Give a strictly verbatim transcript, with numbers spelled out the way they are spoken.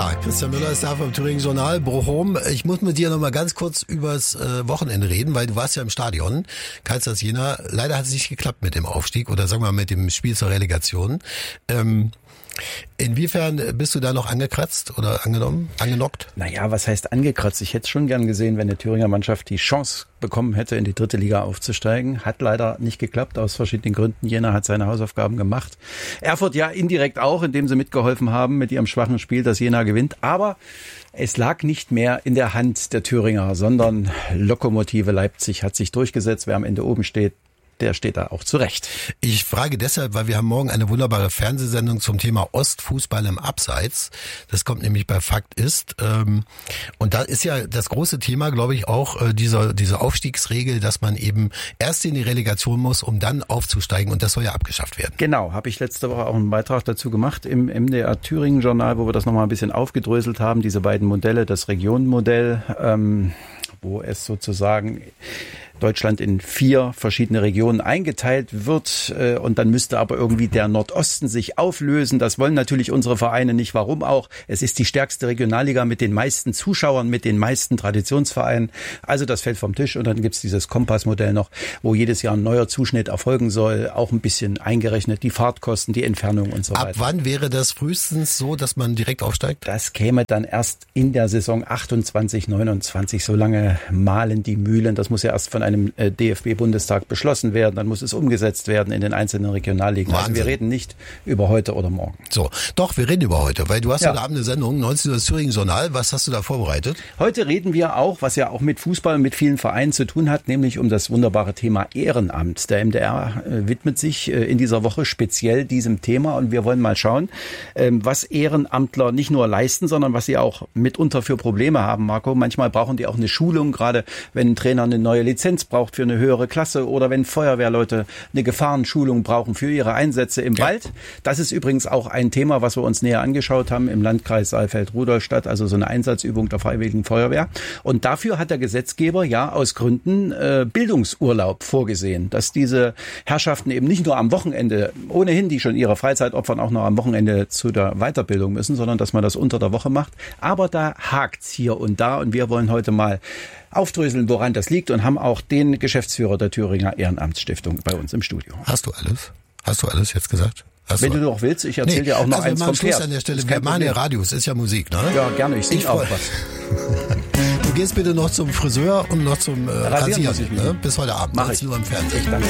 Ja, Christian Müller ist da vom Thüringen Journal, Bochum. Ich muss mit dir noch mal ganz kurz übers äh, Wochenende reden, weil du warst ja im Stadion, Karlsruhe Jena. Leider hat es nicht geklappt mit dem Aufstieg oder sagen wir mal mit dem Spiel zur Relegation. Ähm, Inwiefern bist du da noch angekratzt oder angenommen, angenockt? Naja, was heißt angekratzt? Ich hätte es schon gern gesehen, wenn die Thüringer Mannschaft die Chance bekommen hätte, in die dritte Liga aufzusteigen. Hat leider nicht geklappt, aus verschiedenen Gründen. Jena hat seine Hausaufgaben gemacht. Erfurt ja indirekt auch, indem sie mitgeholfen haben mit ihrem schwachen Spiel, dass Jena gewinnt. Aber es lag nicht mehr in der Hand der Thüringer, sondern Lokomotive Leipzig hat sich durchgesetzt. Wer am Ende oben steht, der steht da auch zurecht. Ich frage deshalb, weil wir haben morgen eine wunderbare Fernsehsendung zum Thema Ostfußball im Abseits. Das kommt nämlich bei Fakt ist. Und da ist ja das große Thema, glaube ich, auch diese, diese Aufstiegsregel, dass man eben erst in die Relegation muss, um dann aufzusteigen. Und das soll ja abgeschafft werden. Genau, habe ich letzte Woche auch einen Beitrag dazu gemacht im M D R Thüringen Journal, wo wir das nochmal ein bisschen aufgedröselt haben. Diese beiden Modelle, das Regionenmodell, ähm, wo es sozusagen Deutschland in vier verschiedene Regionen eingeteilt wird äh, und dann müsste aber irgendwie der Nordosten sich auflösen. Das wollen natürlich unsere Vereine nicht. Warum auch? Es ist die stärkste Regionalliga mit den meisten Zuschauern, mit den meisten Traditionsvereinen. Also das fällt vom Tisch und dann gibt's dieses Kompassmodell noch, wo jedes Jahr ein neuer Zuschnitt erfolgen soll. Auch ein bisschen eingerechnet, die Fahrtkosten, die Entfernung und so weiter. Ab wann wäre das frühestens so, dass man direkt aufsteigt? Das käme dann erst in der Saison achtundzwanzig neunundzwanzig. So lange mahlen die Mühlen. Das muss ja erst von einem einem D F B-Bundestag beschlossen werden, dann muss es umgesetzt werden in den einzelnen Regionalligen. Wahnsinn. Also wir reden nicht über heute oder morgen. So, doch, wir reden über heute, weil du hast ja. heute Abend eine Sendung, neunzehn Uhr das Thüringen Journal. Was hast du da vorbereitet? Heute reden wir auch, was ja auch mit Fußball und mit vielen Vereinen zu tun hat, nämlich um das wunderbare Thema Ehrenamt. Der M D R äh, widmet sich äh, in dieser Woche speziell diesem Thema und wir wollen mal schauen, ähm, was Ehrenamtler nicht nur leisten, sondern was sie auch mitunter für Probleme haben, Marco. Manchmal brauchen die auch eine Schulung, gerade wenn ein Trainer eine neue Lizenz braucht für eine höhere Klasse oder wenn Feuerwehrleute eine Gefahrenschulung brauchen für ihre Einsätze im ja. Wald. Das ist übrigens auch ein Thema, was wir uns näher angeschaut haben im Landkreis Saalfeld-Rudolstadt, also so eine Einsatzübung der Freiwilligen Feuerwehr. Und dafür hat der Gesetzgeber ja aus Gründen äh, Bildungsurlaub vorgesehen, dass diese Herrschaften eben nicht nur am Wochenende, ohnehin die schon ihre Freizeit opfern, auch noch am Wochenende zu der Weiterbildung müssen, sondern dass man das unter der Woche macht. Aber da hakt's hier und da und wir wollen heute mal aufdröseln, woran das liegt und haben auch den Geschäftsführer der Thüringer Ehrenamtsstiftung bei uns im Studio. Hast du alles? Hast du alles jetzt gesagt? Hast Wenn du du noch willst, ich erzähle nee, dir auch noch also eins vom Pferd. An der Stelle, wir machen ja Radios, ist ja Musik, ne? Ja, gerne, ich singe auch was. Du gehst bitte noch zum Friseur und noch zum äh, Rasieren, Rasieren ne? Bis heute Abend. Mach ich. Nur im Fernsehen. Ich danke.